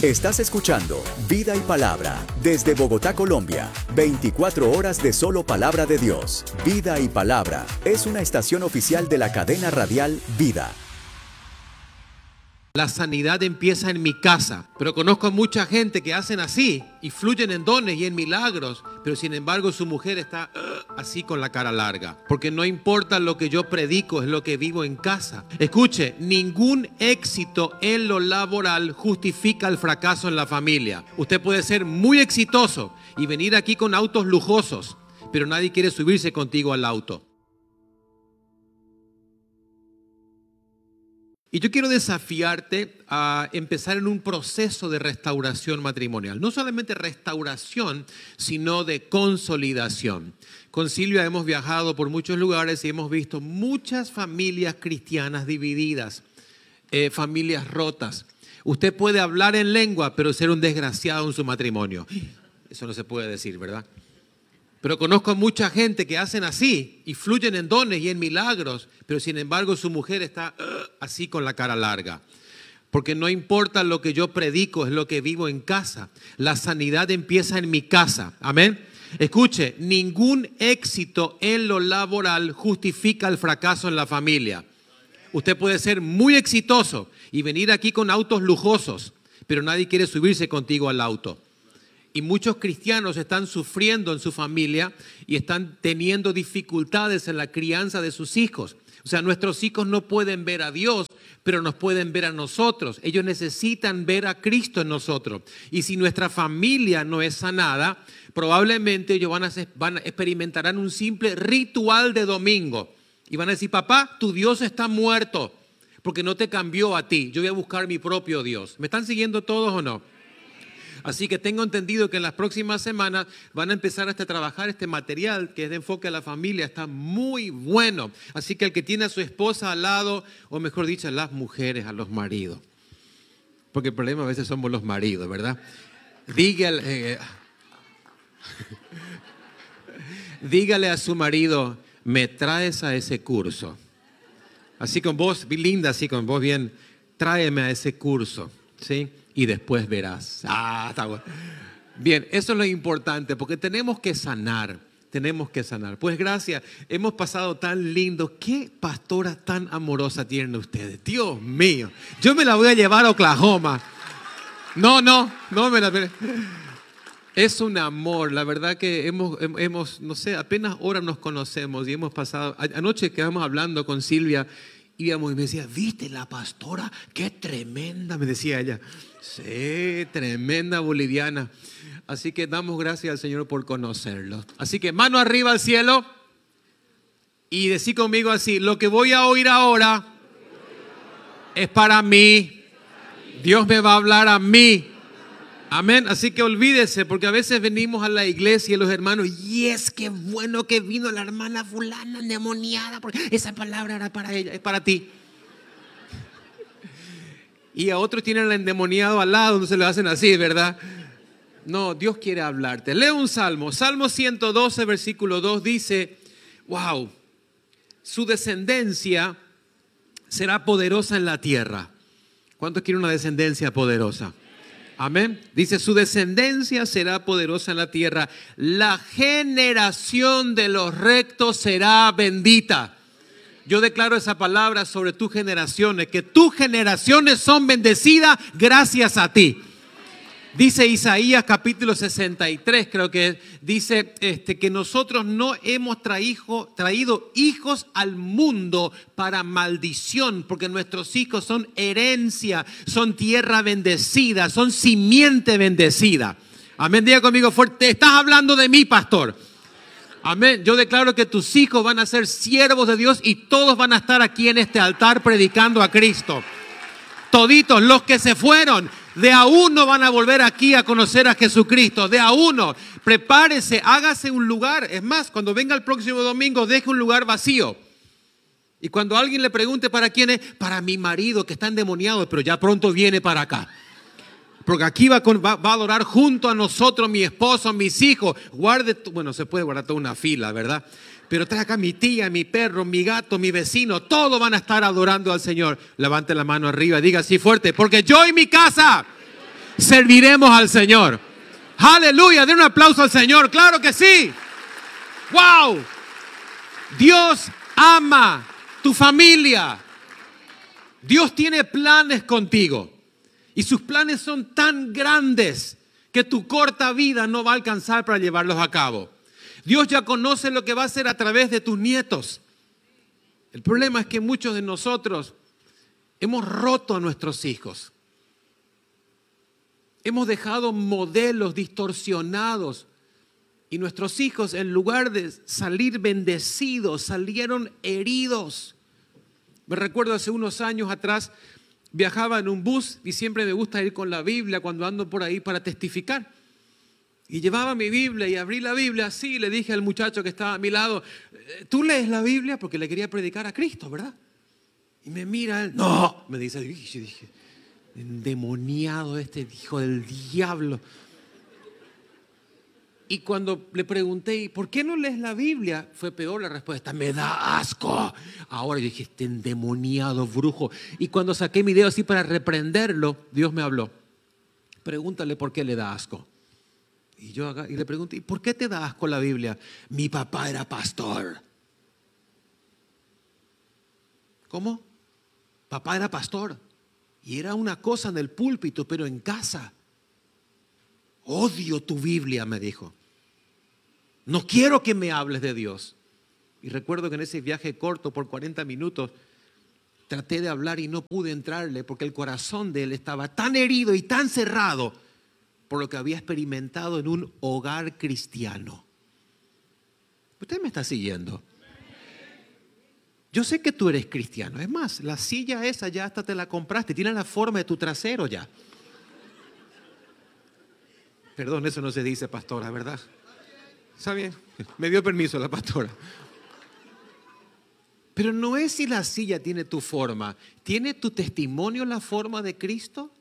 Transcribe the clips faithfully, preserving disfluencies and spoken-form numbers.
Estás escuchando Vida y Palabra desde Bogotá, Colombia. veinticuatro horas de solo palabra de Dios. Vida y Palabra es una estación oficial de la cadena radial Vida. La sanidad empieza en mi casa, pero conozco a mucha gente que hacen así y fluyen en dones y en milagros, pero sin embargo su mujer está uh, así con la cara larga, porque no importa lo que yo predico, es lo que vivo en casa. Escuche, ningún éxito en lo laboral justifica el fracaso en la familia. Usted puede ser muy exitoso y venir aquí con autos lujosos, pero nadie quiere subirse contigo al auto. Y yo quiero desafiarte a empezar en un proceso de restauración matrimonial. No solamente restauración, sino de consolidación. Con Silvia hemos viajado por muchos lugares y hemos visto muchas familias cristianas divididas, eh, familias rotas. Usted puede hablar en lengua, pero ser un desgraciado en su matrimonio. Eso no se puede decir, ¿verdad? Pero conozco a mucha gente que hacen así y fluyen en dones y en milagros, pero sin embargo su mujer está uh, así con la cara larga. Porque no importa lo que yo predico, es lo que vivo en casa. La sanidad empieza en mi casa. Amén. Escuche, ningún éxito en lo laboral justifica el fracaso en la familia. Usted puede ser muy exitoso y venir aquí con autos lujosos, pero nadie quiere subirse contigo al auto. Y muchos cristianos están sufriendo en su familia y están teniendo dificultades en la crianza de sus hijos. O sea, nuestros hijos no pueden ver a Dios, pero nos pueden ver a nosotros. Ellos necesitan ver a Cristo en nosotros. Y si nuestra familia no es sanada, probablemente ellos van a, van a experimentarán un simple ritual de domingo. Y van a decir, papá, tu Dios está muerto porque no te cambió a ti. Yo voy a buscar mi propio Dios. ¿Me están siguiendo todos o no? Así que tengo entendido que en las próximas semanas van a empezar a trabajar este material que es de enfoque a la familia. Está muy bueno. Así que el que tiene a su esposa al lado, o mejor dicho, a las mujeres, a los maridos. Porque el problema a veces somos los maridos, ¿verdad? Dígale, eh, dígale a su marido, me traes a ese curso. Así con voz linda, así con voz bien, tráeme a ese curso, ¿sí? Y después verás. Ah, está bueno. Bien, eso es lo importante, porque tenemos que sanar, tenemos que sanar. Pues gracias, hemos pasado tan lindo. Qué pastora tan amorosa tienen ustedes. Dios mío, yo me la voy a llevar a Oklahoma. No, no, no me la... Es un amor, la verdad que hemos, hemos, no sé, apenas ahora nos conocemos y hemos pasado... Anoche quedamos hablando con Silvia y íbamos y me decía, ¿viste la pastora? ¡Qué tremenda! Me decía ella. Sí, tremenda boliviana. Así que damos gracias al Señor por conocerlos. Así que mano arriba al cielo y decí conmigo así, lo que voy a oír ahora es para mí. Dios me va a hablar a mí. Amén. Así que olvídese, porque a veces venimos a la iglesia y los hermanos, y es que bueno que vino la hermana fulana endemoniada, porque esa palabra era para ella, es para ti. Y a otros tienen el endemoniado al lado, no se lo hacen así, ¿verdad? No, Dios quiere hablarte. Leo un salmo. Salmo ciento doce, versículo dos dice, wow, su descendencia será poderosa en la tierra. ¿Cuántos quieren una descendencia poderosa? Amén. Dice, su descendencia será poderosa en la tierra. La generación de los rectos será bendita. Yo declaro esa palabra sobre tus generaciones, que tus generaciones son bendecidas gracias a ti. Dice Isaías capítulo sesenta y tres, creo que dice este, que nosotros no hemos traído, traído hijos al mundo para maldición, porque nuestros hijos son herencia, son tierra bendecida, son simiente bendecida. Amén, diga conmigo fuerte, estás hablando de mí, pastor. Amén, yo declaro que tus hijos van a ser siervos de Dios y todos van a estar aquí en este altar predicando a Cristo. Toditos los que se fueron, de a uno van a volver aquí a conocer a Jesucristo, de a uno. Prepárese, hágase un lugar. Es más, cuando venga el próximo domingo, deje un lugar vacío. Y cuando alguien le pregunte para quién es, para mi marido que está endemoniado, pero ya pronto viene para acá. Porque aquí va, con, va, va a adorar junto a nosotros, mi esposo, mis hijos. Guarde, bueno, se puede guardar toda una fila, ¿verdad? Pero trae acá mi tía, mi perro, mi gato, mi vecino. Todos van a estar adorando al Señor. Levante la mano arriba, diga así fuerte. Porque yo y mi casa serviremos al Señor. Aleluya, den un aplauso al Señor, claro que sí. Wow. Dios ama tu familia. Dios tiene planes contigo. Y sus planes son tan grandes que tu corta vida no va a alcanzar para llevarlos a cabo. Dios ya conoce lo que va a hacer a través de tus nietos. El problema es que muchos de nosotros hemos roto a nuestros hijos. Hemos dejado modelos distorsionados. Y nuestros hijos, en lugar de salir bendecidos, salieron heridos. Me recuerdo hace unos años atrás, viajaba en un bus y siempre me gusta ir con la Biblia cuando ando por ahí para testificar. Y llevaba mi Biblia y abrí la Biblia así y le dije al muchacho que estaba a mi lado, ¿tú lees la Biblia? Porque le quería predicar a Cristo, ¿verdad? Y me mira él, no, me dice, y yo dije, endemoniado este hijo del diablo. Y cuando le pregunté, ¿por qué no lees la Biblia? Fue peor la respuesta, me da asco. Ahora yo dije, este endemoniado brujo. Y cuando saqué mi dedo así para reprenderlo, Dios me habló. Pregúntale por qué le da asco. Y yo y le pregunté, ¿y por qué te da asco la Biblia? Mi papá era pastor. ¿Cómo? Papá era pastor. Y era una cosa en el púlpito, pero en casa. Odio tu Biblia, me dijo. No quiero que me hables de Dios. Y recuerdo que en ese viaje corto por cuarenta minutos traté de hablar y no pude entrarle porque el corazón de él estaba tan herido y tan cerrado por lo que había experimentado en un hogar cristiano. Usted me está siguiendo. Yo sé que tú eres cristiano. Es más, la silla esa ya hasta te la compraste. Tiene la forma de tu trasero ya. Perdón, eso no se dice, pastora, ¿verdad? Está bien, me dio permiso la pastora. Pero no es si la silla tiene tu forma. ¿Tiene tu testimonio la forma de Cristo?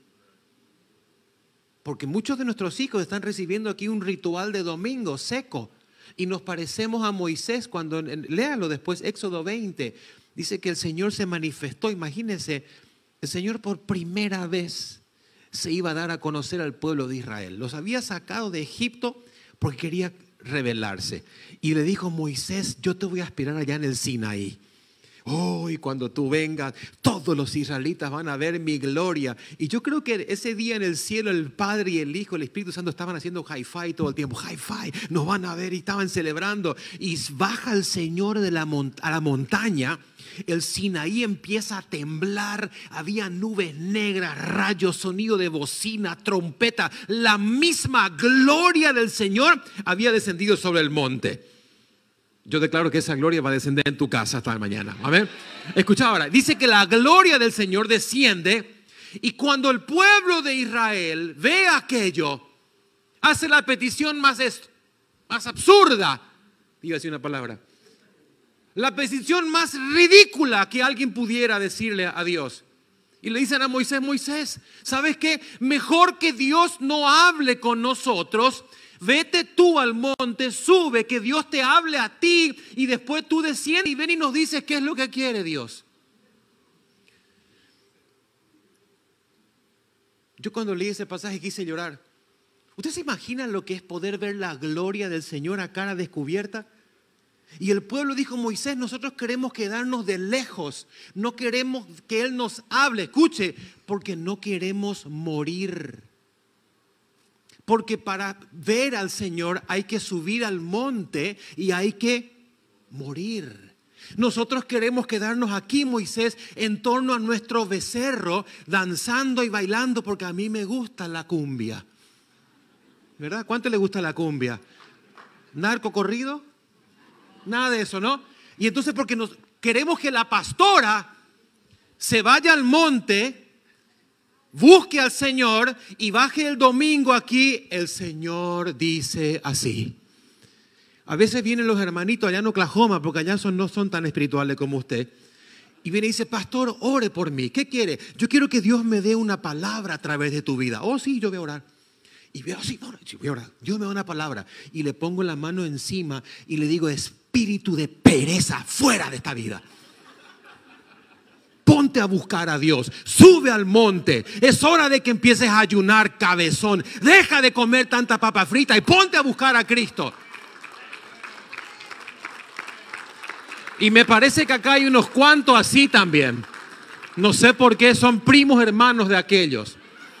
Porque muchos de nuestros hijos están recibiendo aquí un ritual de domingo seco. Y nos parecemos a Moisés cuando, léalo después, Éxodo veinte. Dice que el Señor se manifestó. Imagínense, el Señor por primera vez se iba a dar a conocer al pueblo de Israel. Los había sacado de Egipto porque quería rebelarse. Y le dijo, Moisés, yo te voy a esperar allá en el Sinaí. Oh, y cuando tú vengas, todos los israelitas van a ver mi gloria. Y yo creo que ese día en el cielo el Padre y el Hijo, el Espíritu Santo estaban haciendo hi-fi todo el tiempo. Hi-fi, nos van a ver y estaban celebrando. Y baja el Señor de la mont- a la montaña. El Sinaí empieza a temblar, había nubes negras, rayos, sonido de bocina, trompeta. La misma gloria del Señor había descendido sobre el monte. Yo declaro que esa gloria va a descender en tu casa hasta mañana. Amén. Escucha ahora, dice que la gloria del Señor desciende y cuando el pueblo de Israel ve aquello, hace la petición más, est- más absurda. Iba a decir una palabra. La petición más ridícula que alguien pudiera decirle a Dios. Y le dicen a Moisés, Moisés, ¿sabes qué? Mejor que Dios no hable con nosotros. Vete tú al monte, sube, que Dios te hable a ti. Y después tú desciendes y ven y nos dices qué es lo que quiere Dios. Yo cuando leí ese pasaje quise llorar. ¿Usted se imagina lo que es poder ver la gloria del Señor a cara descubierta? Y el pueblo dijo, Moisés, nosotros queremos quedarnos de lejos, no queremos que Él nos hable, escuche, porque no queremos morir. Porque para ver al Señor hay que subir al monte y hay que morir. Nosotros queremos quedarnos aquí, Moisés, en torno a nuestro becerro, danzando y bailando, porque a mí me gusta la cumbia. ¿Verdad? ¿Cuánto le gusta la cumbia? ¿Narco corrido? Nada de eso, ¿no? Y entonces porque nos queremos que la pastora se vaya al monte, busque al Señor y baje el domingo aquí. El Señor dice así. A veces vienen los hermanitos allá en Oklahoma, porque allá son, no son tan espirituales como usted. Y viene y dice, pastor, ore por mí. ¿Qué quiere? Yo quiero que Dios me dé una palabra a través de tu vida. Oh, sí, yo voy a orar. Y veo, sí, no, sí, voy a orar. Dios me da una palabra. Y le pongo la mano encima y le digo, espíritu de pereza, fuera de esta vida. ponte a buscar a Dios, sube al monte. Es hora de que empieces a ayunar, cabezón. Deja de comer tanta papa frita y ponte a buscar a Cristo. Y me parece que acá hay unos cuantos así también. No sé por qué, son primos hermanos de aquellos.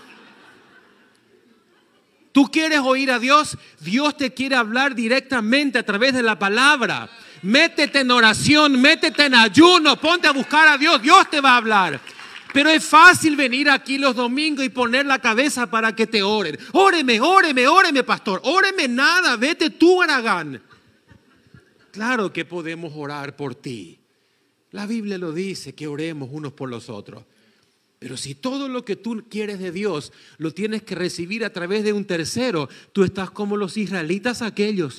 ¿Tú quieres oír a Dios? Dios te quiere hablar directamente a través de la palabra. Métete en oración, métete en ayuno, ponte a buscar a Dios. Dios te va a hablar. Pero es fácil venir aquí los domingos y poner la cabeza para que te oren. Óreme, óreme, óreme, pastor. Óreme nada, vete tú, Aragán. Claro que podemos orar por ti. La Biblia lo dice, que oremos unos por los otros. Pero si todo lo que tú quieres de Dios lo tienes que recibir a través de un tercero, tú estás como los israelitas aquellos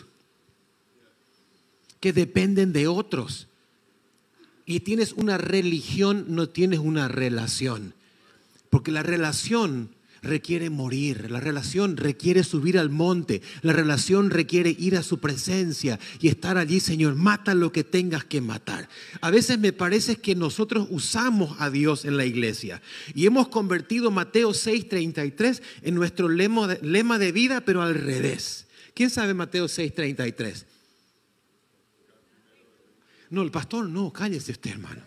que dependen de otros. Y tienes una religión, no tienes una relación. Porque la relación requiere morir, la relación requiere subir al monte, la relación requiere ir a su presencia y estar allí. Señor, mata lo que tengas que matar. A veces me parece que nosotros usamos a Dios en la iglesia y hemos convertido Mateo seis treinta y tres en nuestro lema de, lema de vida, pero al revés. ¿Quién sabe Mateo seis treinta y tres? No, el pastor no, cállese usted, hermano.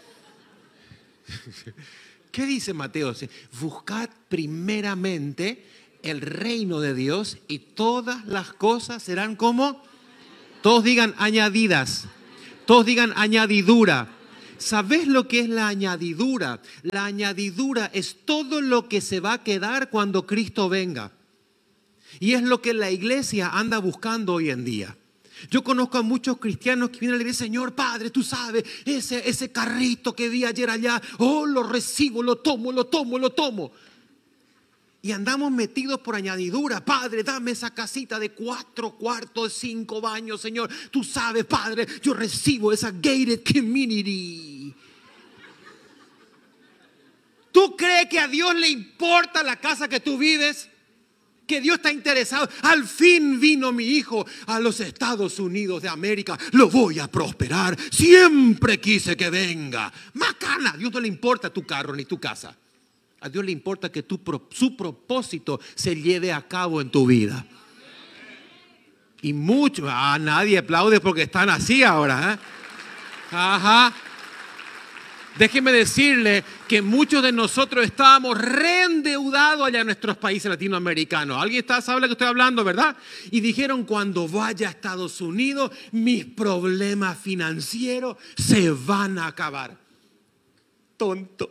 ¿Qué dice Mateo? Buscad primeramente el reino de Dios y todas las cosas serán como, todos digan añadidas, todos digan añadidura. ¿Sabes lo que es la añadidura? La añadidura es todo lo que se va a quedar cuando Cristo venga. Y es lo que la iglesia anda buscando hoy en día. Yo conozco a muchos cristianos que vienen a la iglesia: Señor Padre, tú sabes, ese, ese carrito que vi ayer allá, oh, lo recibo, lo tomo, lo tomo, lo tomo. Y andamos metidos por añadidura. Padre, dame esa casita de cuatro cuartos, cinco baños, Señor. Tú sabes, Padre, yo recibo esa gated community. ¿Tú crees que a Dios le importa la casa que tú vives? Que Dios está interesado. Al fin vino mi hijo a los Estados Unidos de América. Lo voy a prosperar. Siempre quise que venga. Macana. A Dios no le importa tu carro ni tu casa. A Dios le importa que tu, su propósito se lleve a cabo en tu vida. Y mucho. Ah, nadie aplaude porque están así ahora, ¿eh? Ajá. Déjeme decirle que muchos de nosotros estábamos reendeudados allá en nuestros países latinoamericanos. ¿Alguien está, sabe lo que estoy hablando, verdad? Y dijeron: cuando vaya a Estados Unidos, mis problemas financieros se van a acabar. Tonto.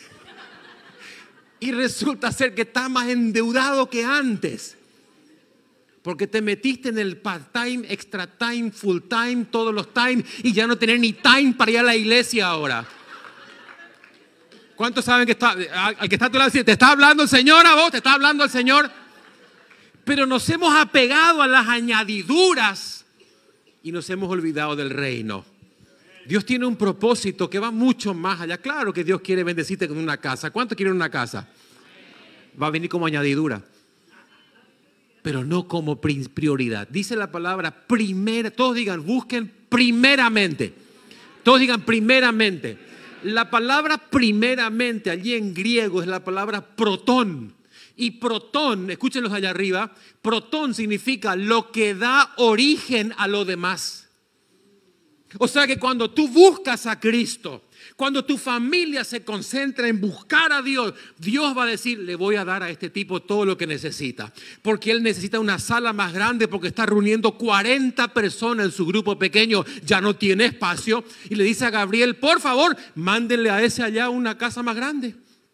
Y resulta ser que está más endeudado que antes. Porque te metiste en el part-time, extra-time, full-time, todos los time, y ya no tenés ni time para ir a la iglesia ahora. ¿Cuántos saben que está, al que está a tu lado, te está hablando el Señor a vos? ¿Te está hablando el Señor? Pero nos hemos apegado a las añadiduras y nos hemos olvidado del reino. Dios tiene un propósito que va mucho más allá. Claro que Dios quiere bendecirte con una casa. ¿Cuántos quieren una casa? Va a venir como añadidura, pero no como prioridad. Dice la palabra primera. Todos digan, busquen primeramente. Todos digan primeramente. La palabra primeramente allí en griego es la palabra protón. Y protón, escúchenlos allá arriba, protón significa lo que da origen a lo demás. O sea que cuando tú buscas a Cristo, cuando tu familia se concentra en buscar a Dios, Dios va a decir: le voy a dar a este tipo todo lo que necesita. Porque él necesita una sala más grande porque está reuniendo cuarenta personas en su grupo pequeño. Ya no tiene espacio. Y le dice a Gabriel: por favor, mándenle a ese allá una casa más grande.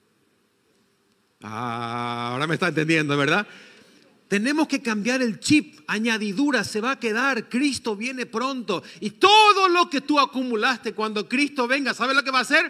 Ah, ahora me está entendiendo, ¿verdad? Tenemos que cambiar el chip. Añadidura se va a quedar. Cristo viene pronto. Y todo lo que tú acumulaste cuando Cristo venga, ¿sabes lo que va a hacer?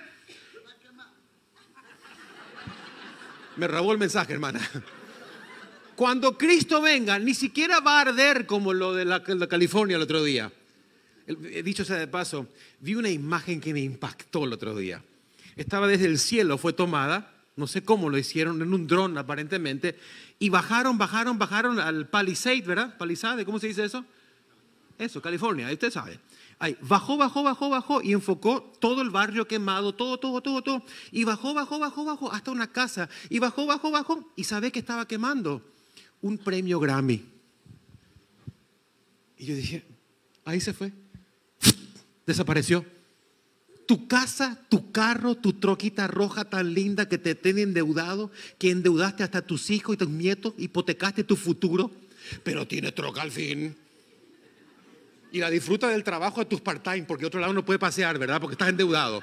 Me robó el mensaje, hermana. Cuando Cristo venga, ni siquiera va a arder como lo de la, la California el otro día. He dicho sea de paso, vi una imagen que me impactó el otro día. Estaba desde el cielo, fue tomada. No sé cómo lo hicieron, en un dron aparentemente. Y bajaron, bajaron, bajaron al Palisade, ¿verdad? Palisade, ¿cómo se dice eso? Eso, California, usted sabe. Ahí, bajó, bajó, bajó, bajó y enfocó todo el barrio quemado, todo, todo, todo, todo. Y bajó, bajó, bajó, bajó hasta una casa. Y bajó, bajó, bajó. ¿Y sabe qué estaba quemando? Un premio Grammy. Y yo dije, ahí se fue. Desapareció. Tu casa, tu carro, tu troquita roja tan linda que te tiene endeudado, que endeudaste hasta tus hijos y tus nietos, hipotecaste tu futuro, pero tiene troca al fin. Y la disfruta del trabajo de tus part-time, porque otro lado no puede pasear, ¿verdad? Porque estás endeudado.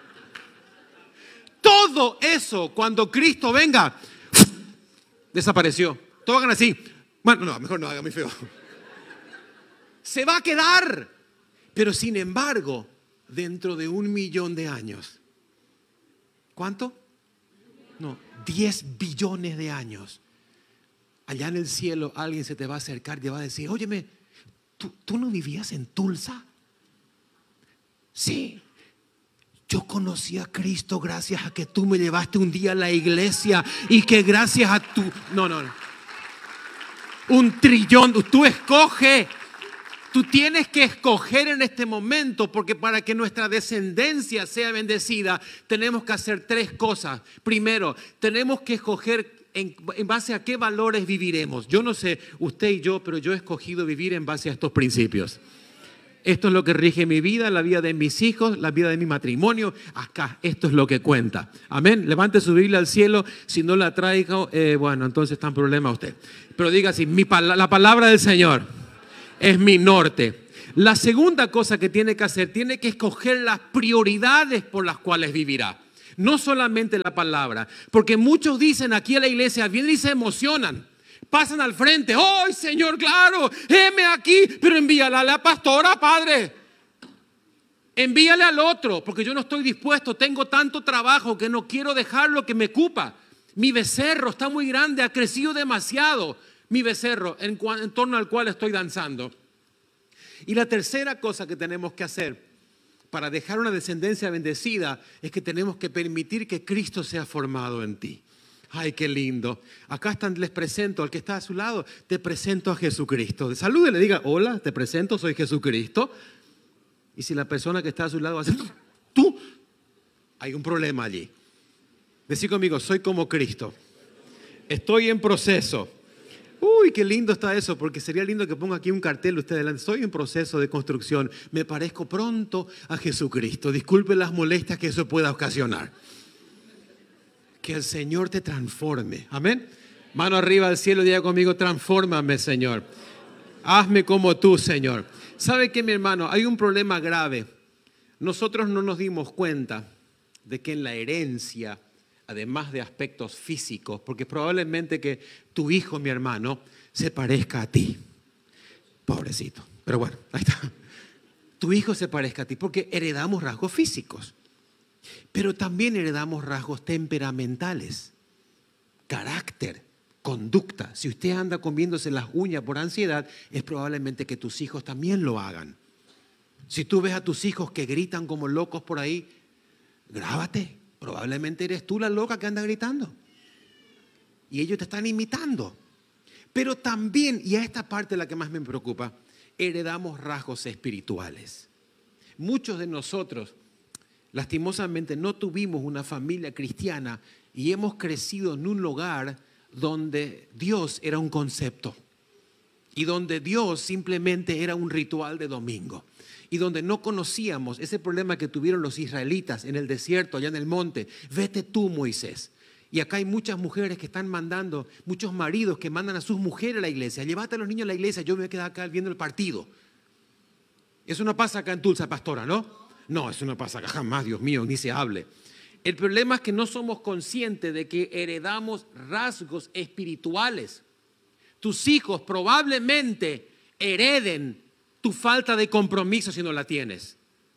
Todo eso, cuando Cristo venga, desapareció. Todos hagan así. Bueno, no, mejor no, haga muy feo. Se va a quedar. Pero sin embargo, dentro de un millón de años, ¿cuánto? No, diez billones de años. Allá en el cielo alguien se te va a acercar y te va a decir, óyeme, ¿tú, ¿tú no vivías en Tulsa? Sí. Yo conocí a Cristo gracias a que tú me llevaste un día a la iglesia y que gracias a tu... No, no, no. Un trillón, tú escoge. Tú tienes que escoger en este momento, porque para que nuestra descendencia sea bendecida, tenemos que hacer tres cosas. Primero, tenemos que escoger en, en base a qué valores viviremos. Yo no sé, usted y yo, pero yo he escogido vivir en base a estos principios. Esto es lo que rige mi vida, la vida de mis hijos, la vida de mi matrimonio. Acá, esto es lo que cuenta. Amén. Levante su Biblia al cielo. Si no la traigo, eh, bueno, entonces está en problema usted. Pero diga así, mi, la palabra del Señor es mi norte. La segunda cosa que tiene que hacer, tiene que escoger las prioridades por las cuales vivirá. No solamente la palabra, porque muchos dicen aquí a la iglesia, vienen y se emocionan, pasan al frente, ¡ay, Señor, claro, heme aquí! Pero envíala a la pastora, Padre. Envíale al otro, porque yo no estoy dispuesto, tengo tanto trabajo que no quiero dejar lo que me ocupa. Mi becerro está muy grande, ha crecido demasiado. Mi becerro, en, en torno al cual estoy danzando. Y la tercera cosa que tenemos que hacer para dejar una descendencia bendecida es que tenemos que permitir que Cristo sea formado en ti. Ay, qué lindo. Acá están, les presento al que está a su lado, te presento a Jesucristo. Salude, le diga, hola, te presento, soy Jesucristo. Y si la persona que está a su lado hace, tú, hay un problema allí. Decí conmigo, soy como Cristo. Estoy en proceso. Uy, qué lindo está eso, porque sería lindo que ponga aquí un cartel usted delante. Estoy en proceso de construcción, me parezco pronto a Jesucristo. Disculpe las molestias que eso pueda ocasionar. Que el Señor te transforme. Amén. Mano arriba al cielo, diga conmigo, transfórmame, Señor. Hazme como tú, Señor. ¿Sabe qué, mi hermano? Hay un problema grave. Nosotros no nos dimos cuenta de que en la herencia, además de aspectos físicos, porque probablemente que tu hijo, mi hermano, se parezca a ti. Pobrecito. Pero bueno, ahí está. Tu hijo se parezca a ti porque heredamos rasgos físicos. Pero también heredamos rasgos temperamentales, carácter, conducta. Si usted anda comiéndose las uñas por ansiedad, es probablemente que tus hijos también lo hagan. Si tú ves a tus hijos que gritan como locos por ahí, grábate. Probablemente eres tú la loca que anda gritando. Y ellos te están imitando. Pero también, y a esta parte es la que más me preocupa, heredamos rasgos espirituales. Muchos de nosotros, lastimosamente, no tuvimos una familia cristiana y hemos crecido en un lugar donde Dios era un concepto y donde Dios simplemente era un ritual de domingo. Y donde no conocíamos ese problema que tuvieron los israelitas en el desierto, allá en el monte. Vete tú, Moisés. Y acá hay muchas mujeres que están mandando, muchos maridos que mandan a sus mujeres a la iglesia. Llévate a los niños a la iglesia, yo me voy a quedar acá viendo el partido. Eso no pasa acá en Tulsa, pastora, ¿no? No, eso no pasa acá jamás, Dios mío, ni se hable. El problema es que no somos conscientes de que heredamos rasgos espirituales. Tus hijos probablemente hereden tu falta de compromiso si no la tienes.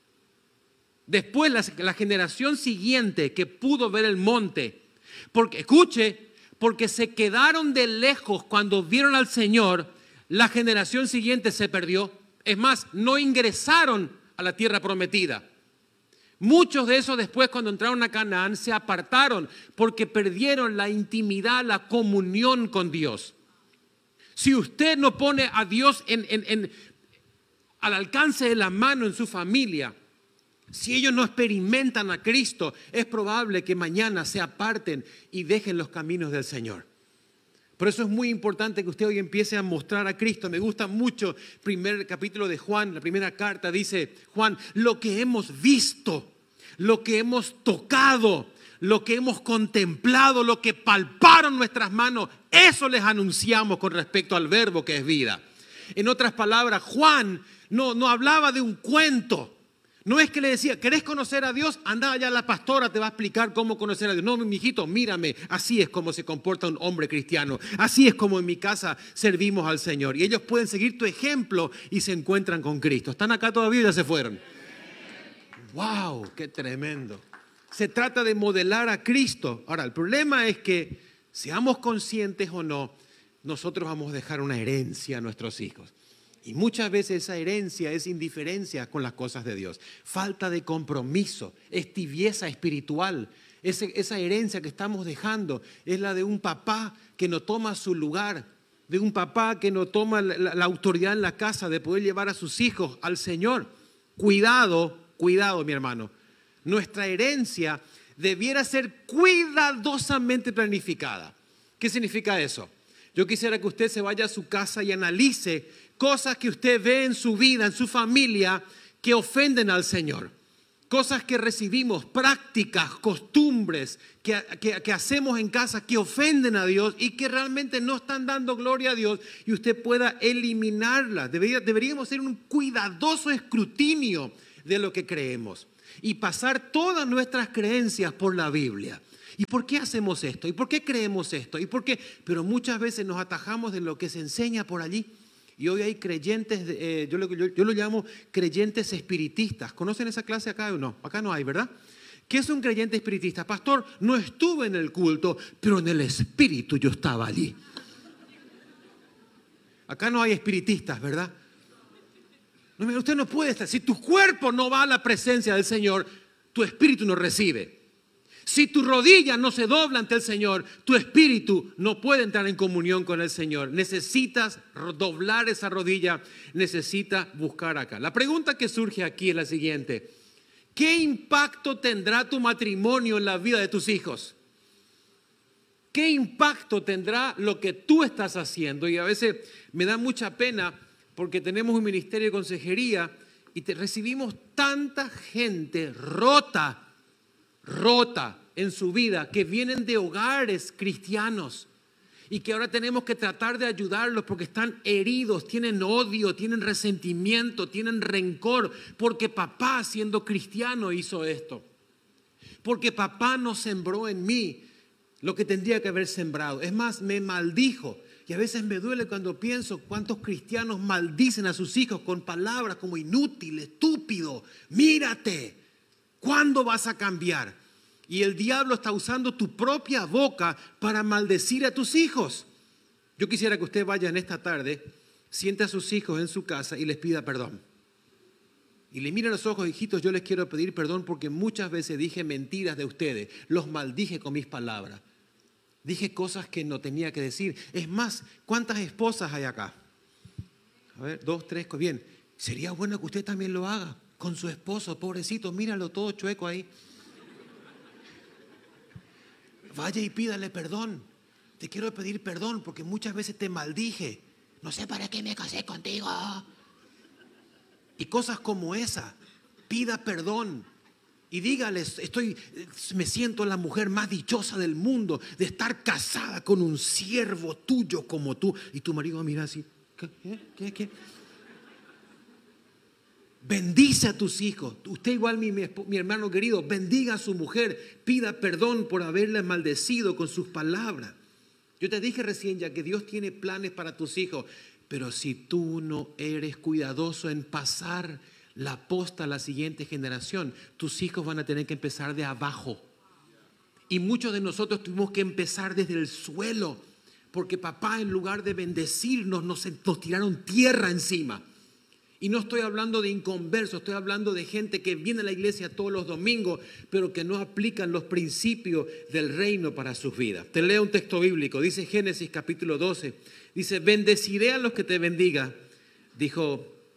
Después la, la generación siguiente que pudo ver el monte, porque escuche, porque se quedaron de lejos cuando vieron al Señor, la generación siguiente se perdió. Es más, no ingresaron a la tierra prometida. Muchos de esos después, cuando entraron a Canaán, se apartaron porque perdieron la intimidad, la comunión con Dios. Si usted no pone a Dios en, en, en al alcance de la mano en su familia. Si ellos no experimentan a Cristo, es probable que mañana se aparten y dejen los caminos del Señor. Por eso es muy importante que usted hoy empiece a mostrar a Cristo. Me gusta mucho el primer capítulo de Juan, la primera carta, dice Juan, lo que hemos visto, lo que hemos tocado, lo que hemos contemplado, lo que palparon nuestras manos, eso les anunciamos con respecto al verbo que es vida. En otras palabras, Juan no, no hablaba de un cuento. No es que le decía, ¿querés conocer a Dios? Anda allá, la pastora te va a explicar cómo conocer a Dios. No, mi hijito, mírame, así es como se comporta un hombre cristiano. Así es como en mi casa servimos al Señor. Y ellos pueden seguir tu ejemplo y se encuentran con Cristo. ¿Están acá todavía o ya se fueron? ¡Wow! ¡Qué tremendo! Se trata de modelar a Cristo. Ahora, el problema es que, seamos conscientes o no, nosotros vamos a dejar una herencia a nuestros hijos. Y muchas veces esa herencia es indiferencia con las cosas de Dios. Falta de compromiso, es tibieza espiritual. Ese, esa herencia que estamos dejando es la de un papá que no toma su lugar, de un papá que no toma la, la autoridad en la casa de poder llevar a sus hijos al Señor. Cuidado, cuidado, mi hermano. Nuestra herencia debiera ser cuidadosamente planificada. ¿Qué significa eso? Yo quisiera que usted se vaya a su casa y analice cosas que usted ve en su vida, en su familia, que ofenden al Señor. Cosas que recibimos, prácticas, costumbres que, que, que hacemos en casa que ofenden a Dios y que realmente no están dando gloria a Dios y usted pueda eliminarlas. Debería, deberíamos hacer un cuidadoso escrutinio de lo que creemos y pasar todas nuestras creencias por la Biblia. ¿Y por qué hacemos esto? ¿Y por qué creemos esto? ¿Y por qué? Pero muchas veces nos atajamos de lo que se enseña por allí. Y hoy hay creyentes, eh, yo, lo, yo, yo lo llamo creyentes espiritistas. ¿Conocen esa clase acá o no? Acá no hay, ¿verdad? ¿Qué es un creyente espiritista? Pastor, no estuve en el culto, pero en el espíritu yo estaba allí. Acá no hay espiritistas, ¿verdad? No, usted no puede estar. Si tu cuerpo no va a la presencia del Señor, tu espíritu no recibe. Si tu rodilla no se dobla ante el Señor, tu espíritu no puede entrar en comunión con el Señor. Necesitas doblar esa rodilla, necesitas buscar acá. La pregunta que surge aquí es la siguiente. ¿Qué impacto tendrá tu matrimonio en la vida de tus hijos? ¿Qué impacto tendrá lo que tú estás haciendo? Y a veces me da mucha pena porque tenemos un ministerio de consejería y te recibimos tanta gente rota, rota en su vida, que vienen de hogares cristianos y que ahora tenemos que tratar de ayudarlos porque están heridos, tienen odio, tienen resentimiento, tienen rencor, porque papá siendo cristiano hizo esto, porque papá no sembró en mí lo que tendría que haber sembrado. Es más, me maldijo. Y a veces me duele cuando pienso cuántos cristianos maldicen a sus hijos con palabras como inútil, estúpido, mírate, ¿cuándo vas a cambiar? Y el diablo está usando tu propia boca para maldecir a tus hijos. Yo quisiera que usted vaya en esta tarde, siente a sus hijos en su casa y les pida perdón. Y le mire a los ojos, hijitos, yo les quiero pedir perdón porque muchas veces dije mentiras de ustedes, los maldije con mis palabras. Dije cosas que no tenía que decir. Es más, ¿cuántas esposas hay acá? A ver, dos, tres, bien. Sería bueno que usted también lo haga con su esposo, pobrecito, míralo todo chueco ahí. Vaya y pídale perdón. Te quiero pedir perdón porque muchas veces te maldije. No sé para qué me casé contigo. Y cosas como esa. Pida perdón. Y dígales, estoy, me siento la mujer más dichosa del mundo de estar casada con un siervo tuyo como tú. Y tu marido mira así. ¿Qué? ¿Qué? ¿Qué? Bendice a tus hijos. Usted igual, mi, mi, mi hermano querido, bendiga a su mujer. Pida perdón por haberle maldecido con sus palabras. Yo te dije recién ya que Dios tiene planes para tus hijos. Pero si tú no eres cuidadoso en pasar la posta a la siguiente generación, tus hijos van a tener que empezar de abajo. Y muchos de nosotros tuvimos que empezar desde el suelo. Porque papá, en lugar de bendecirnos, nos, nos tiraron tierra encima. Y no estoy hablando de inconversos, estoy hablando de gente que viene a la iglesia todos los domingos, pero que no aplican los principios del reino para sus vidas. Te leo un texto bíblico, dice Génesis capítulo doce, dice, bendeciré a los que te bendiga, dijo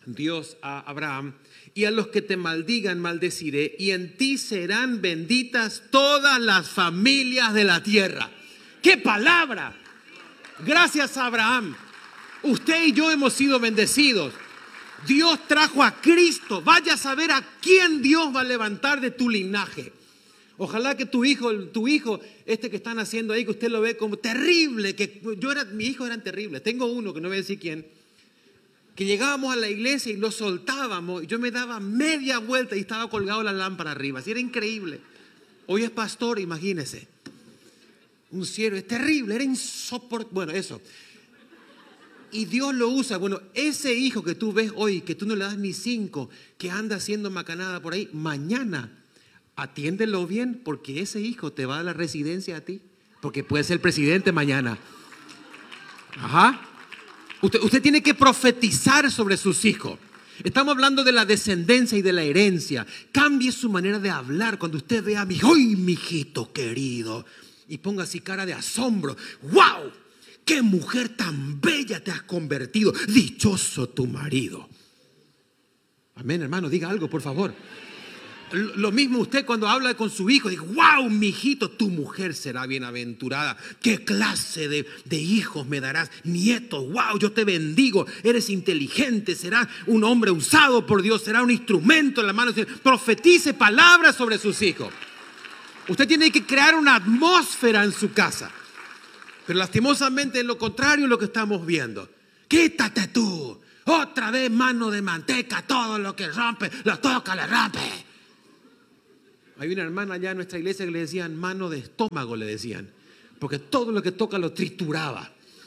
Dios a Abraham: y a los que te maldigan maldeciré, y en ti serán benditas todas las familias de la tierra. ¡Qué palabra! Gracias a Abraham, usted y yo hemos sido bendecidos. Dios trajo a Cristo. Vaya a saber a quién Dios va a levantar de tu linaje. Ojalá que tu hijo, tu hijo, este que están haciendo ahí, que usted lo ve como terrible, que yo era, mis hijos eran terribles. Tengo uno que no voy a decir quién, que llegábamos a la iglesia y lo soltábamos, y yo me daba media vuelta y estaba colgado la lámpara arriba. Así era increíble. Hoy es pastor, imagínese. Un siervo, es terrible, era insoportable. Bueno, eso. Y Dios lo usa. Bueno, ese hijo que tú ves hoy, que tú no le das ni cinco, que anda haciendo macanada por ahí, mañana atiéndelo bien, porque ese hijo te va a dar la residencia a ti, porque puede ser presidente mañana. Ajá. Usted, usted tiene que profetizar sobre sus hijos. Estamos hablando de la descendencia y de la herencia. Cambie su manera de hablar cuando usted vea a mi hijo. ¡Ay, mijito querido! Y ponga así cara de asombro. ¡Wow! ¡Qué mujer tan bella te has convertido! ¡Dichoso tu marido! Amén, hermano, diga algo, por favor. Lo mismo usted cuando habla con su hijo, dice: wow, mijito, tu mujer será bienaventurada. ¿Qué clase de, de hijos me darás? Nietos, wow, yo te bendigo. Eres inteligente, serás un hombre usado por Dios, será un instrumento en la mano. Profetice palabras sobre sus hijos. Usted tiene que crear una atmósfera en su casa. Pero lastimosamente es lo contrario lo que estamos viendo. Quítate tú, otra vez mano de manteca, todo lo que rompe, lo toca, le rompe. Hay una hermana allá en nuestra iglesia que le decían mano de estómago, le decían, porque todo lo que toca lo trituraba.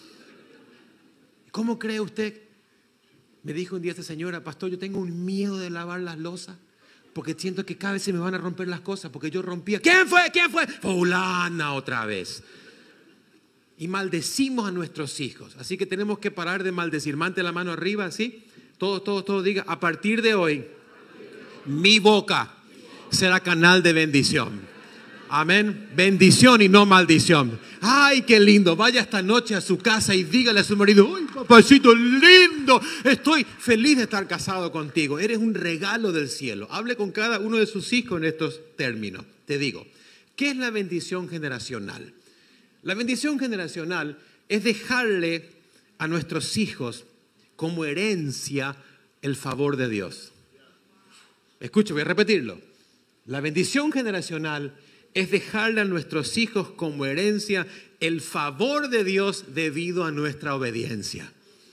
¿Cómo cree usted? Me dijo un día esta señora: pastor, yo tengo un miedo de lavar las losas, porque siento que cada vez se me van a romper las cosas, porque yo rompía. ¿Quién fue? ¿Quién fue? Fulana otra vez. Y maldecimos a nuestros hijos. Así que tenemos que parar de maldecir. Mante la mano arriba, ¿sí? Todos, todos, todos diga: a partir de hoy, mi boca será canal de bendición. Amén. Bendición y no maldición. Ay, qué lindo. Vaya esta noche a su casa y dígale a su marido: ay, papacito lindo, estoy feliz de estar casado contigo. Eres un regalo del cielo. Hable con cada uno de sus hijos en estos términos. Te digo, ¿qué es la bendición generacional? La bendición generacional es dejarle a nuestros hijos como herencia el favor de Dios. Escuche, voy a repetirlo. La bendición generacional es dejarle a nuestros hijos como herencia el favor de Dios debido a nuestra obediencia.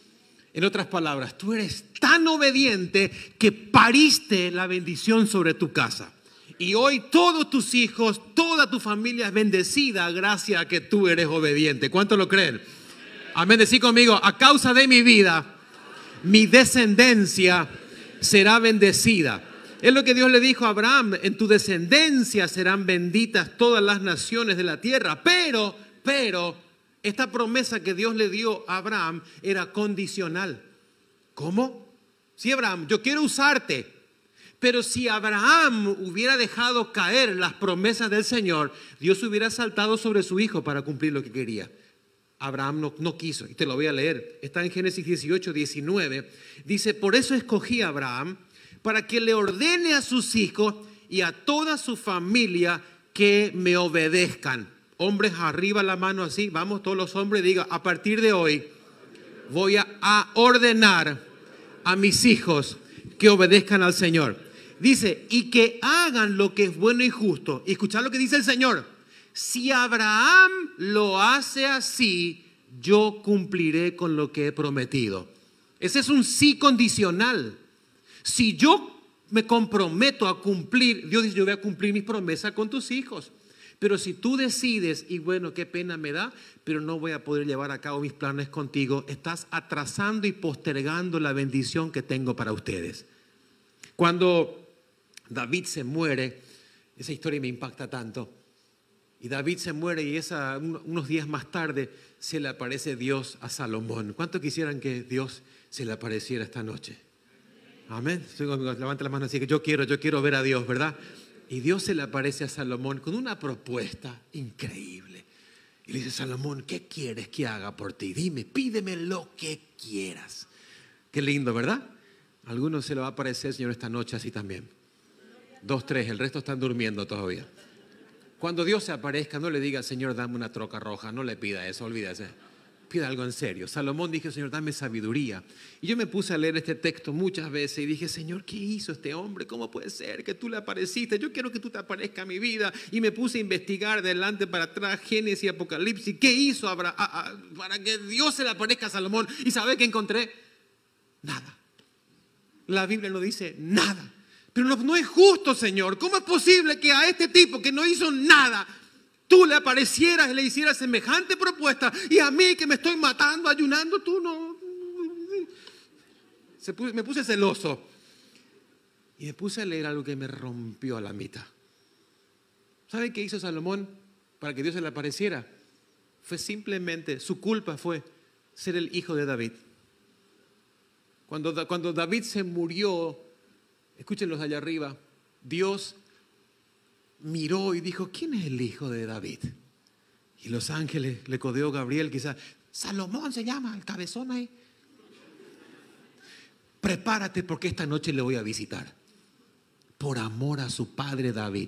En otras palabras, tú eres tan obediente que pariste la bendición sobre tu casa. Y hoy todos tus hijos, toda tu familia es bendecida gracias a que tú eres obediente. ¿Cuántos lo creen? Amén. Decí conmigo: a causa de mi vida, mi descendencia será bendecida. Es lo que Dios le dijo a Abraham: en tu descendencia serán benditas todas las naciones de la tierra. Pero, pero, esta promesa que Dios le dio a Abraham era condicional. ¿Cómo? Sí, Abraham, yo quiero usarte. Pero si Abraham hubiera dejado caer las promesas del Señor, Dios hubiera saltado sobre su hijo para cumplir lo que quería. Abraham no, no quiso, y te lo voy a leer. Está en Génesis dieciocho, diecinueve. Dice: por eso escogí a Abraham, para que le ordene a sus hijos y a toda su familia que me obedezcan. Hombres, arriba la mano así, vamos todos los hombres, diga: a partir de hoy voy a, a ordenar a mis hijos que obedezcan al Señor. Dice: y que hagan lo que es bueno y justo. Y escuchad lo que dice el Señor: si Abraham lo hace así, yo cumpliré con lo que he prometido. Ese es un sí condicional. Si yo me comprometo a cumplir, Dios dice: yo voy a cumplir mis promesas con tus hijos. Pero si tú decides, y bueno, qué pena me da, pero no voy a poder llevar a cabo mis planes contigo, estás atrasando y postergando la bendición que tengo para ustedes. Cuando David se muere, esa historia me impacta tanto. Y David se muere y esa, unos días más tarde se le aparece Dios a Salomón. ¿Cuántos quisieran que Dios se le apareciera esta noche? Amén. Levanta la mano así: que yo quiero, yo quiero ver a Dios, ¿verdad? Y Dios se le aparece a Salomón con una propuesta increíble. Y le dice: Salomón, ¿qué quieres que haga por ti? Dime, pídeme lo que quieras. Qué lindo, ¿verdad? A algunos se le va a aparecer el Señor esta noche así también. Dos, tres, el resto están durmiendo todavía. Cuando Dios se aparezca, no le diga, Señor, dame una troca roja. No le pida eso, olvídese. Pida algo en serio. Salomón dijo, Señor, dame sabiduría. Y yo me puse a leer este texto muchas veces y dije, Señor, ¿qué hizo este hombre? ¿Cómo puede ser que tú le apareciste? Yo quiero que tú te aparezcas a mi vida. Y me puse a investigar de adelante para atrás, Génesis y Apocalipsis. ¿Qué hizo Abraham para que Dios se le aparezca a Salomón? ¿Y sabe qué encontré? Nada. La Biblia no dice nada. Pero no, no es justo, Señor. ¿Cómo es posible que a este tipo que no hizo nada, tú le aparecieras y le hicieras semejante propuesta? Y a mí que me estoy matando, ayunando, tú no. Se puse, me puse celoso. Y me puse a leer algo que me rompió a la mitad. ¿Sabe qué hizo Salomón para que Dios se le apareciera? Fue simplemente, su culpa fue ser el hijo de David. Cuando, cuando David se murió, escúchenlos allá arriba, Dios miró y dijo, ¿quién es el hijo de David? Y los ángeles le codeó Gabriel, quizás, Salomón se llama, el cabezón ahí. Prepárate porque esta noche le voy a visitar. Por amor a su padre David.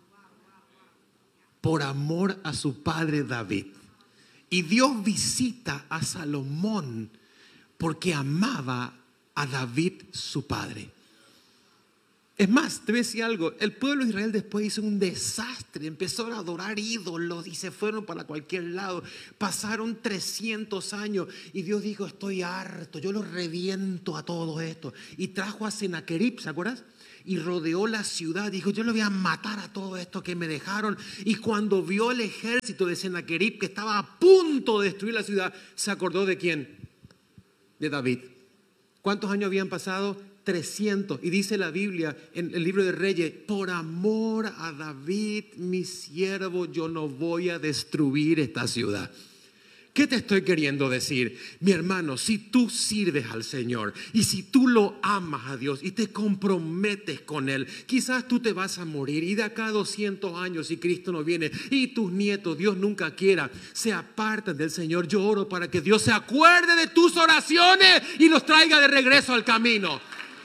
Por amor a su padre David. Y Dios visita a Salomón porque amaba a David su padre. Es más, te voy a decir algo, el pueblo de Israel después hizo un desastre, empezaron a adorar ídolos y se fueron para cualquier lado, pasaron trescientos años y Dios dijo, estoy harto, yo los reviento a todos estos, y trajo a Sennacherib, ¿se acuerdas? Y rodeó la ciudad, dijo, yo le voy a matar a todos estos que me dejaron. Y cuando vio el ejército de Sennacherib que estaba a punto de destruir la ciudad, se acordó de quién, de David. ¿Cuántos años habían pasado? trescientos, y dice la Biblia en el libro de Reyes, por amor a David mi siervo yo no voy a destruir esta ciudad. ¿Qué te estoy queriendo decir? Mi hermano, si tú sirves al Señor y si tú lo amas a Dios y te comprometes con Él, quizás tú te vas a morir y de acá a doscientos años, si Cristo no viene y tus nietos, Dios nunca quiera, se apartan del Señor, yo oro para que Dios se acuerde de tus oraciones y los traiga de regreso al camino.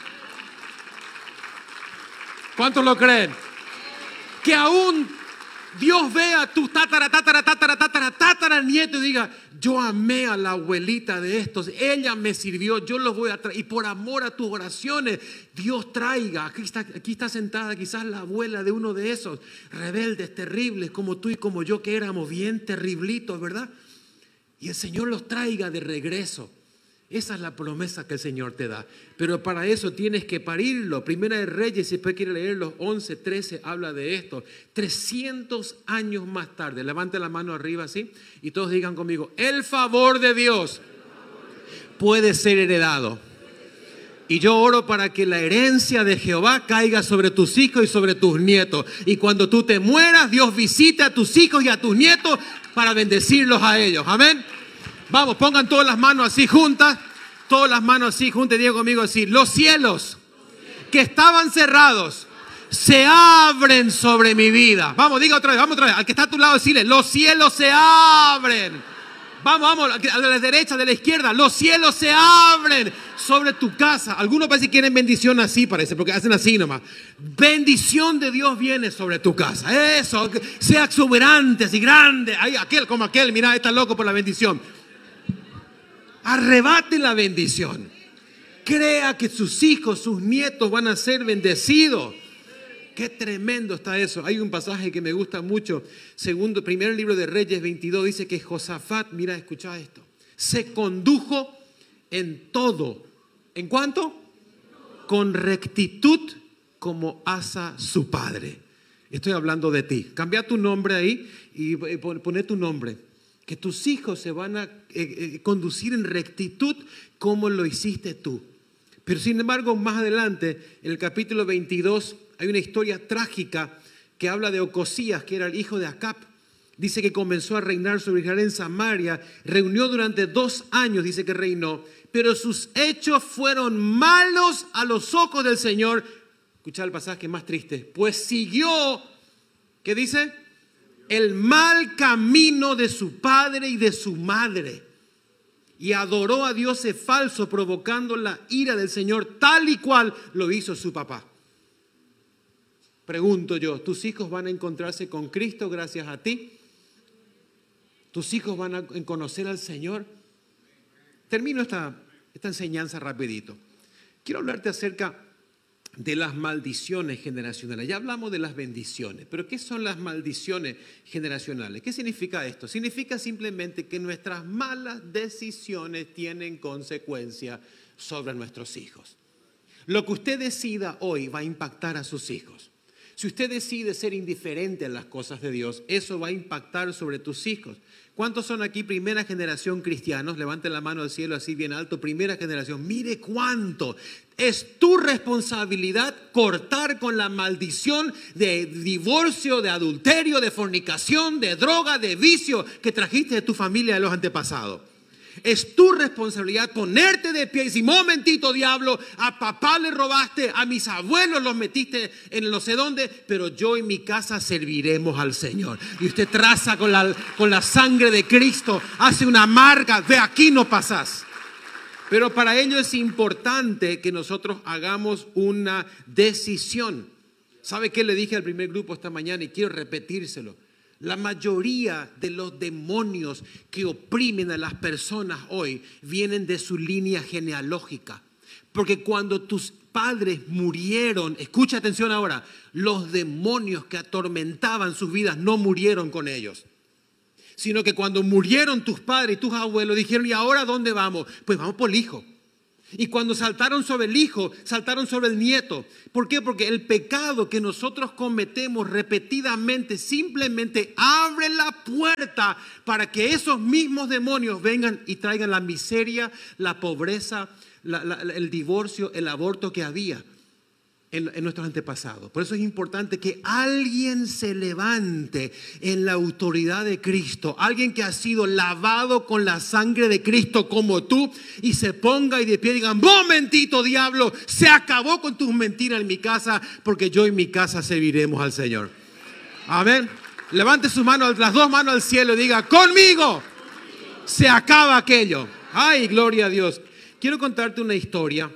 ¿Cuántos lo creen? Que aún Dios vea a tu tatara, tatara, tatara, tatara, tatara nieto y diga, yo amé a la abuelita de estos, ella me sirvió, yo los voy a traer. Y por amor a tus oraciones, Dios traiga, aquí está, aquí está sentada quizás la abuela de uno de esos rebeldes, terribles, como tú y como yo, que éramos bien terriblitos, ¿verdad? Y el Señor los traiga de regreso. Esa es la promesa que el Señor te da. Pero para eso tienes que parirlo. Primera de Reyes, si después quiere leer los once, trece, habla de esto. trescientos años más tarde. Levante la mano arriba así y todos digan conmigo, el favor de Dios puede ser heredado. Y yo oro para que la herencia de Jehová caiga sobre tus hijos y sobre tus nietos. Y cuando tú te mueras, Dios visite a tus hijos y a tus nietos para bendecirlos a ellos. Amén. Vamos, pongan todas las manos así juntas, todas las manos así juntas, digan conmigo así, los cielos que estaban cerrados se abren sobre mi vida. Vamos, diga otra vez, vamos otra vez, al que está a tu lado decirle, los cielos se abren. Vamos, vamos, a la derecha, de la izquierda, los cielos se abren sobre tu casa. Algunos parece que quieren bendición así, parece, porque hacen así nomás. Bendición de Dios viene sobre tu casa. Eso, sea exuberante, así grande. Ay, aquel como aquel, mira, está loco por la bendición. Arrebate la bendición. Crea que sus hijos, sus nietos van a ser bendecidos. Qué tremendo está eso. Hay un pasaje que me gusta mucho. Segundo, primer libro de Reyes veintidós dice que Josafat, mira, escucha esto, se condujo en todo. ¿En cuánto? Con rectitud como Asa su padre. Estoy hablando de ti. Cambia tu nombre ahí y pone tu nombre. Que tus hijos se van a eh, eh, conducir en rectitud como lo hiciste tú. Pero sin embargo, más adelante, en el capítulo veintidós, hay una historia trágica que habla de Ocosías, que era el hijo de Acab. Dice que comenzó a reinar sobre Israel en Samaria, reunió durante dos años, dice que reinó, pero sus hechos fueron malos a los ojos del Señor. Escucha el pasaje más triste. Pues siguió, ¿qué dice? El mal camino de su padre y de su madre. y adoró a dioses falsos, provocando la ira del Señor, tal y cual lo hizo su papá. Pregunto yo, ¿tus hijos van a encontrarse con Cristo gracias a ti? ¿Tus hijos van a conocer al Señor? Termino esta, esta enseñanza rapidito. Quiero hablarte acerca de las maldiciones generacionales. Ya hablamos de las bendiciones, pero ¿qué son las maldiciones generacionales? ¿Qué significa esto? Significa simplemente que nuestras malas decisiones tienen consecuencias sobre nuestros hijos. Lo que usted decida hoy va a impactar a sus hijos. Si usted decide ser indiferente a las cosas de Dios, eso va a impactar sobre tus hijos. ¿Cuántos son aquí primera generación cristianos? Levanten la mano al cielo así bien alto. Primera generación. Mire cuánto. Es tu responsabilidad cortar con la maldición de divorcio, de adulterio, de fornicación, de droga, de vicio que trajiste de tu familia de los antepasados. Es tu responsabilidad ponerte de pie y decir, momentito diablo, a papá le robaste, a mis abuelos los metiste en no sé dónde, pero yo y mi casa serviremos al Señor. Y usted traza con la, con la sangre de Cristo, hace una marca, de aquí no pasás. Pero para ello es importante que nosotros hagamos una decisión. ¿Sabe qué le dije al primer grupo esta mañana? Y quiero repetírselo. La mayoría de los demonios que oprimen a las personas hoy vienen de su línea genealógica. Porque cuando tus padres murieron, escucha atención ahora, los demonios que atormentaban sus vidas no murieron con ellos. Sino que cuando murieron tus padres y tus abuelos dijeron, ¿y ahora dónde vamos? Pues vamos por el hijo. Y cuando saltaron sobre el hijo, saltaron sobre el nieto. ¿Por qué? Porque el pecado que nosotros cometemos repetidamente simplemente abre la puerta para que esos mismos demonios vengan y traigan la miseria, la pobreza, la, la, el divorcio, el aborto que había en, en nuestros antepasados. Por eso es importante que alguien se levante en la autoridad de Cristo, alguien que ha sido lavado con la sangre de Cristo como tú, y se ponga y de pie diga, momentito diablo, se acabó con tus mentiras en mi casa, porque yo y mi casa serviremos al Señor. Amén. Levante sus manos, las dos manos al cielo y diga, conmigo se acaba aquello. Ay, gloria a Dios. Quiero contarte una historia.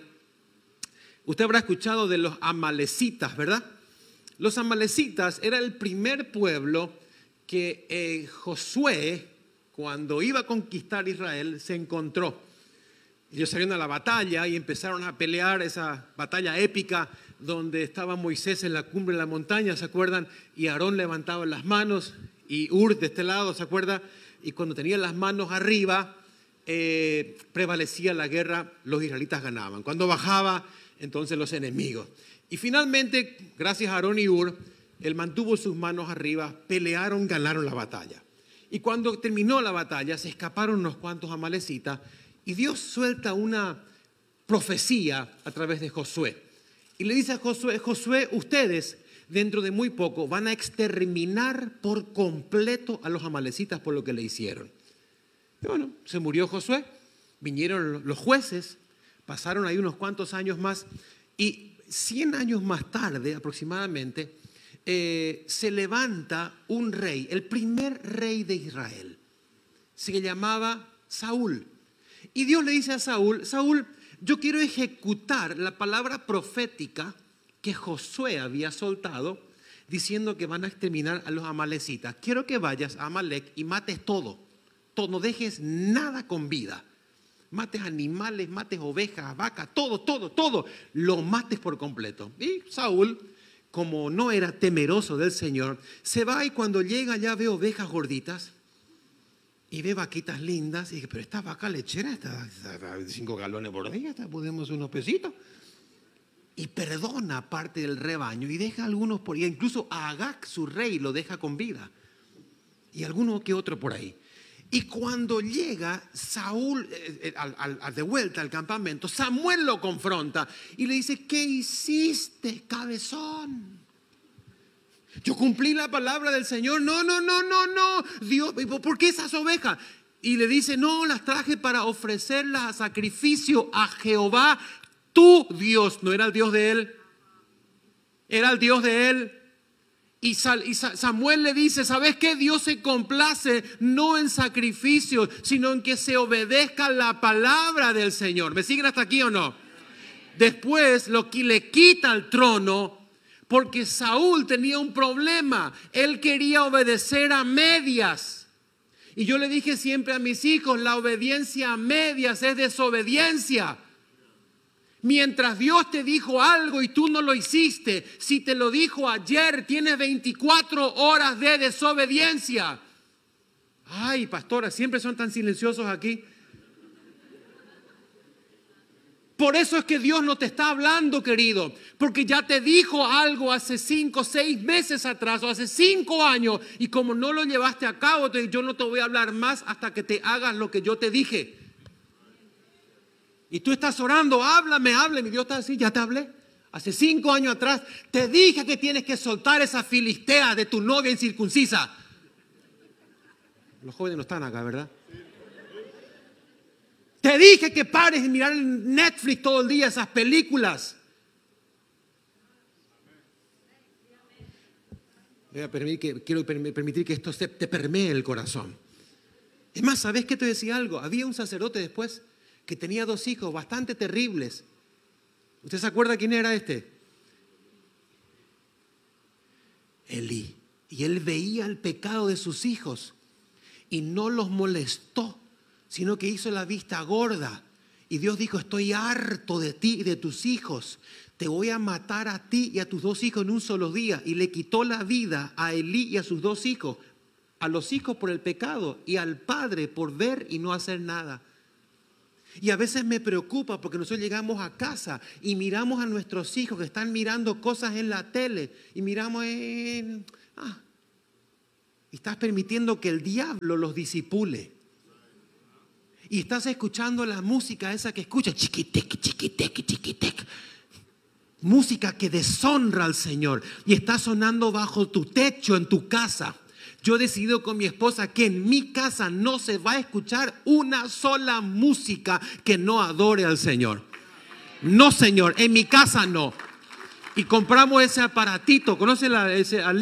Usted habrá escuchado de los amalecitas, ¿verdad? Los amalecitas era el primer pueblo que eh, Josué, cuando iba a conquistar Israel, se encontró. Ellos salieron a la batalla y empezaron a pelear esa batalla épica donde estaba Moisés en la cumbre de la montaña, ¿se acuerdan? Y Aarón levantaba las manos y Ur de este lado, ¿se acuerda? Y cuando tenían las manos arriba, eh, prevalecía la guerra, los israelitas ganaban. Cuando bajaba, entonces los enemigos. Y finalmente, gracias a Aarón y Ur, él mantuvo sus manos arriba, pelearon, ganaron la batalla. Y cuando terminó la batalla, se escaparon unos cuantos amalecitas y Dios suelta una profecía a través de Josué. Y le dice a Josué, Josué, ustedes dentro de muy poco van a exterminar por completo a los amalecitas por lo que le hicieron. Y bueno, se murió Josué, vinieron los jueces, pasaron ahí unos cuantos años más y cien años más tarde aproximadamente eh, se levanta un rey, el primer rey de Israel. Se llamaba Saúl. Y Dios le dice a Saúl, Saúl, yo quiero ejecutar la palabra profética que Josué había soltado diciendo que van a exterminar a los amalecitas. Quiero que vayas a Amalec y mates todo, todo, no dejes nada con vida. Mates animales, mates ovejas, vacas, todo, todo, todo, lo mates por completo. Y Saúl, como no era temeroso del Señor, se va y cuando llega ya ve ovejas gorditas y ve vaquitas lindas y dice, pero esta vaca lechera está cinco galones por día, esta podemos unos pesitos. Y perdona parte del rebaño y deja algunos por ahí, incluso a Agag, su rey, lo deja con vida. Y alguno que otro por ahí. Y cuando llega Saúl eh, al, al, de vuelta al campamento, Samuel lo confronta y le dice, ¿qué hiciste, cabezón? Yo cumplí la palabra del Señor. No, no, no, no, no. Dios, ¿por qué esas ovejas? Y le dice, no, las traje para ofrecerlas a sacrificio a Jehová, tu Dios. No era el Dios de él, era el Dios de él. Y Samuel le dice, ¿sabes qué? Dios se complace no en sacrificios, sino en que se obedezca la palabra del Señor. ¿Me siguen hasta aquí o no? Después lo que le quita el trono, porque Saúl tenía un problema. Él quería obedecer a medias. Y yo le dije siempre a mis hijos, la obediencia a medias es desobediencia. Mientras Dios te dijo algo y tú no lo hiciste, si te lo dijo ayer, tienes veinticuatro horas de desobediencia. Ay, pastora, siempre son tan silenciosos aquí. Por eso es que Dios no te está hablando, querido, porque ya te dijo algo hace cinco, seis meses atrás o hace cinco años, y como no lo llevaste a cabo, yo no te voy a hablar más hasta que te hagas lo que yo te dije. Y tú estás orando, háblame, háblame. Y Dios está así, ya te hablé. Hace cinco años atrás te dije que tienes que soltar esa filistea de tu novia incircuncisa. Los jóvenes no están acá, ¿verdad? Te dije que pares de mirar Netflix todo el día, esas películas. Voy a permitir que, quiero permitir que esto se, te permee el corazón. Es más, ¿sabes qué te decía algo? Había un sacerdote después que tenía dos hijos bastante terribles. ¿Usted se acuerda quién era este? Elí. Y él veía el pecado de sus hijos y no los molestó, sino que hizo la vista gorda. Y Dios dijo, estoy harto de ti y de tus hijos. Te voy a matar a ti y a tus dos hijos en un solo día. Y le quitó la vida a Elí y a sus dos hijos. A los hijos por el pecado y al padre por ver y no hacer nada. Y a veces me preocupa porque nosotros llegamos a casa y miramos a nuestros hijos que están mirando cosas en la tele y miramos en... Ah, y estás permitiendo que el diablo los disipule. Y estás escuchando la música esa que escucha, chiquitec, chiquitec, chiquitec. Música que deshonra al Señor y está sonando bajo tu techo en tu casa. Yo he decidido con mi esposa que en mi casa no se va a escuchar una sola música que no adore al Señor. No, Señor, en mi casa no. Y compramos ese aparatito, ¿conoce la, ese